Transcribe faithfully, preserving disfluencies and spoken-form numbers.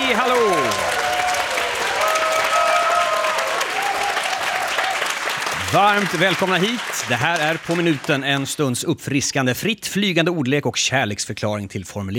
Hej, hallå! Varmt välkomna hit. Det här är På minuten en stunds uppfriskande, fritt flygande ordlek och kärleksförklaring till formulering.